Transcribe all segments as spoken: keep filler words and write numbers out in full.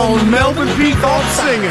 on Melvin Peacock singing.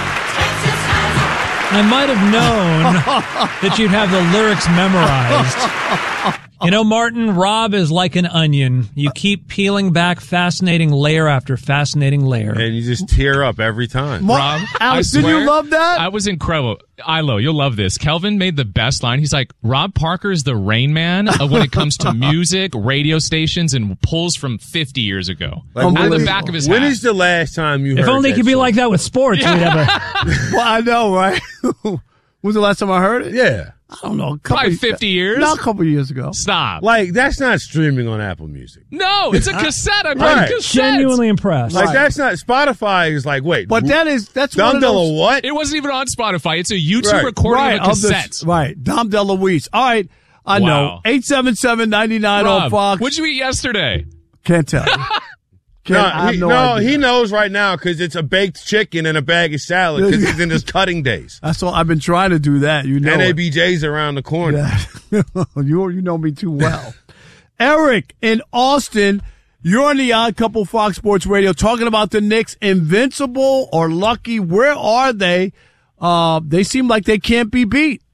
I might have known that you'd have the lyrics memorized. You know, Martin, Rob is like an onion. You keep peeling back fascinating layer after fascinating layer. And you just tear up every time. Mar- Rob, Alex, I did you swear, love that? I was incredible. Ilo, you'll love this. Kelvin made the best line. He's like, Rob Parker is the Rain Man of when it comes to music, radio stations, and pulls from fifty years ago. Like, On when the is- back of his When hat. is the last time you If heard only it that could be song? like that with sports, we'd have a... Well, I know, right? When's the last time I heard it? Yeah. I don't know. A couple Probably fifty years? No, a couple years ago. Stop. Like, that's not streaming on Apple Music. No, it's a cassette. I Right. played cassettes. Genuinely impressed. Like, Right. that's not, Spotify is like, wait. But that is, that's one Dom of those. DeLuise what? It wasn't even on Spotify. It's a YouTube Right. recording Right, of a of the- cassette. right. Dom DeLuise. All right. I Wow. know. eight seven seven, nine nine on Rob, Fox. what'd you eat yesterday? Can't tell you. Can't, No, I have he, no, no, idea. he knows right now because it's a baked chicken and a bag of salad because he's in his cutting days. That's all. I've been trying to do that. You know. And A it. B J's around the corner. Yeah. you you know me too well. Eric in Austin, you're on the Odd Couple Fox Sports Radio talking about the Knicks, invincible or lucky. Where are they? Uh, they seem like they can't be beat.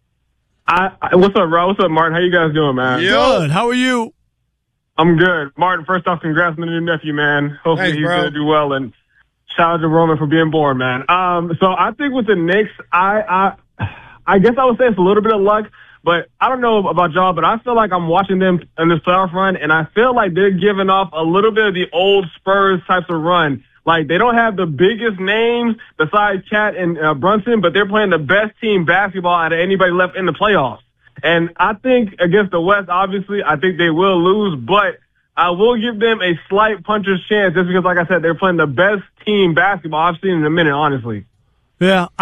I, I, what's up, Rob? What's up, Martin? How you guys doing, man? Yeah. Good. How are you? I'm good. Martin, first off, congrats on the new nephew, man. Hopefully Thanks, he's bro. going to do well. And shout out to Roman for being born, man. Um, so I think with the Knicks, I, I, I guess I would say it's a little bit of luck, but I don't know about y'all, but I feel like I'm watching them in this playoff run, and I feel like they're giving off a little bit of the old Spurs types of run. Like, they don't have the biggest names besides Cat and uh, Brunson, but they're playing the best team basketball out of anybody left in the playoffs. And I think against the West, obviously, I think they will lose, but I will give them a slight puncher's chance just because, like I said, they're playing the best team basketball I've seen in a minute, honestly. Yeah,